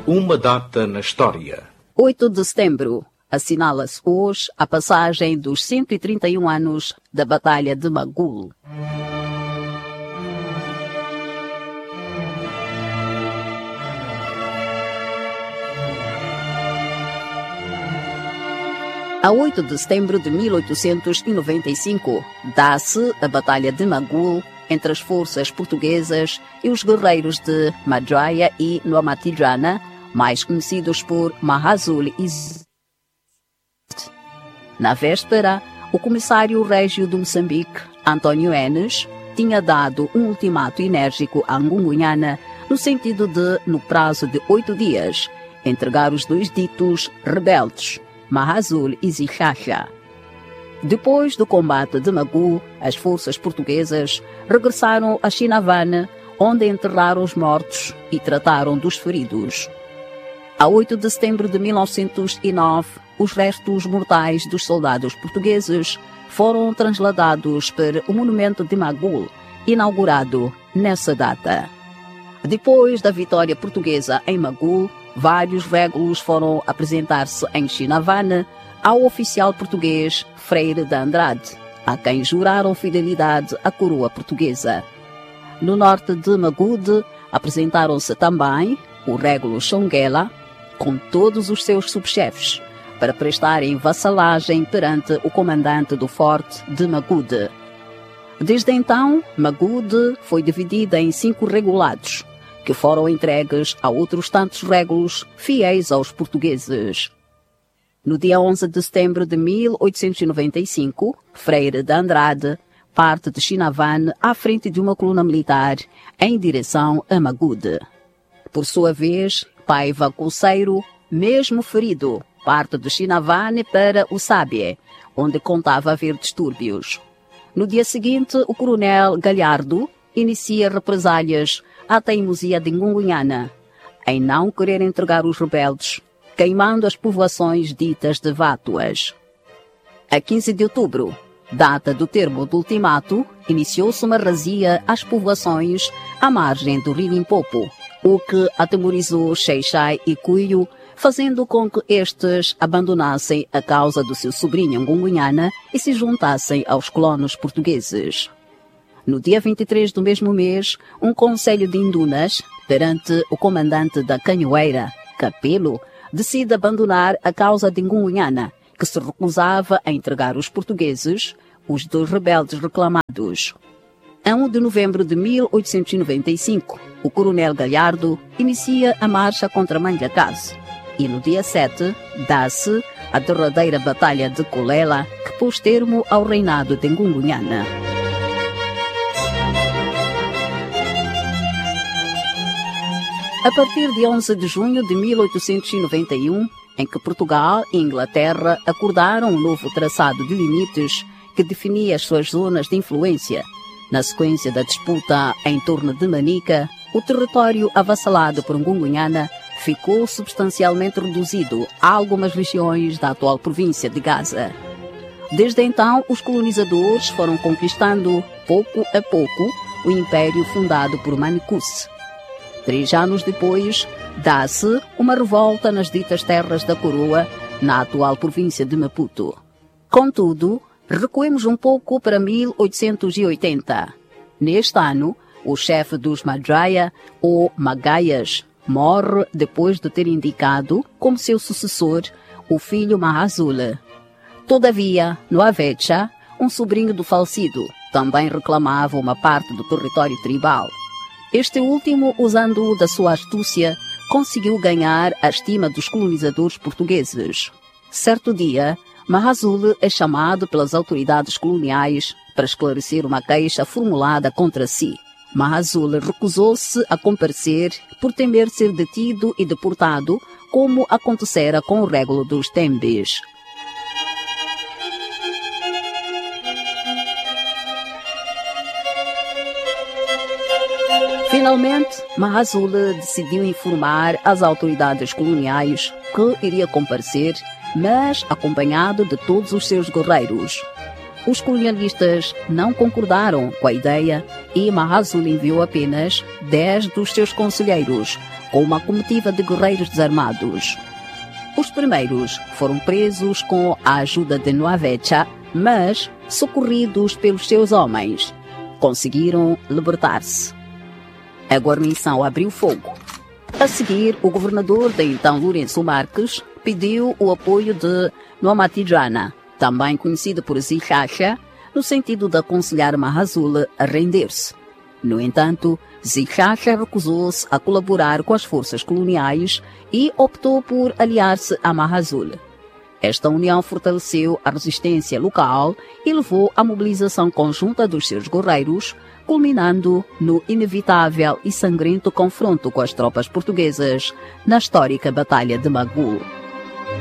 Uma data na história. 8 de setembro. Assinala-se hoje a passagem dos 131 anos da Batalha de Magul. A 8 de setembro de 1895, dá-se a Batalha de Magul entre as forças portuguesas e os guerreiros de Madraya e Noamatijana, mais conhecidos por Mahazul e Na véspera, o comissário régio de Moçambique, António Enes, tinha dado um ultimato enérgico à Ngungunyana no sentido de, no prazo de 8 dias, entregar os dois ditos rebeldes, Mahazul e Zichacha. Depois do combate de Magul, as forças portuguesas regressaram a Chinavane, onde enterraram os mortos e trataram dos feridos. A 8 de setembro de 1909, os restos mortais dos soldados portugueses foram transladados para o monumento de Magul, inaugurado nessa data. Depois da vitória portuguesa em Magul, vários régulos foram apresentar-se em Chinavane ao oficial português Freire de Andrade, a quem juraram fidelidade à coroa portuguesa. No norte de Magude, apresentaram-se também o régulo Xonguela, com todos os seus subchefes, para prestarem vassalagem perante o comandante do forte de Magude. Desde então, Magude foi dividida em 5 regulados, que foram entregues a outros tantos régulos fiéis aos portugueses. No dia 11 de setembro de 1895, Freire de Andrade parte de Chinavane à frente de uma coluna militar em direção a Magude. Por sua vez, Paiva Coceiro, mesmo ferido, parte de Chinavane para o Sábie, onde contava haver distúrbios. No dia seguinte, o coronel Galhardo inicia represálias à teimosia de Ngungunyana, em não querer entregar os rebeldes, queimando as povoações ditas de Vátuas. A 15 de outubro, data do termo do ultimato, iniciou-se uma razia às povoações à margem do rio Limpopo, o que atemorizou Xai-Xai e Cuio, fazendo com que estes abandonassem a causa do seu sobrinho Ngungunyana e se juntassem aos colonos portugueses. No dia 23 do mesmo mês, um conselho de indunas, perante o comandante da Canhoeira, Capelo, decide abandonar a causa de Ngungunyana, que se recusava a entregar os portugueses, os 2 rebeldes reclamados. A 1 de novembro de 1895, o coronel Galhardo inicia a marcha contra Manjacase, e no dia 7 dá-se a derradeira Batalha de Colela, que pôs termo ao reinado de Ngungunyana. A partir de 11 de junho de 1891, em que Portugal e Inglaterra acordaram um novo traçado de limites que definia as suas zonas de influência, na sequência da disputa em torno de Manica, o território avassalado por Ngungunyana ficou substancialmente reduzido a algumas regiões da atual província de Gaza. Desde então, os colonizadores foram conquistando, pouco a pouco, o império fundado por Manicus. 3 anos depois, dá-se uma revolta nas ditas terras da coroa, na atual província de Maputo. Contudo, recuemos um pouco para 1880. Neste ano, o chefe dos Madraya, ou Magaias, morre depois de ter indicado, como seu sucessor, o filho Mahazul. Todavia, no Avecha, um sobrinho do falecido também reclamava uma parte do território tribal. Este último, usando da sua astúcia, conseguiu ganhar a estima dos colonizadores portugueses. Certo dia, Mahazul é chamado pelas autoridades coloniais para esclarecer uma queixa formulada contra si. Mahazul recusou-se a comparecer por temer ser detido e deportado, como acontecera com o régulo dos Tembes. Finalmente, Mahazul decidiu informar as autoridades coloniais que iria comparecer, mas acompanhado de todos os seus guerreiros. Os colonialistas não concordaram com a ideia e Maha Azul enviou apenas 10 dos seus conselheiros, com uma comitiva de guerreiros desarmados. Os primeiros foram presos com a ajuda de Nuavecha, mas, socorridos pelos seus homens, conseguiram libertar-se. A guarnição abriu fogo. A seguir, o governador de então Lourenço Marques pediu o apoio de Nuamatijana, também conhecido por Zichacha, no sentido de aconselhar Maha Azul a render-se. No entanto, Zichacha recusou-se a colaborar com as forças coloniais e optou por aliar-se a Maha Azul. Esta união fortaleceu a resistência local e levou à mobilização conjunta dos seus guerreiros, culminando no inevitável e sangrento confronto com as tropas portuguesas na histórica Batalha de Magul.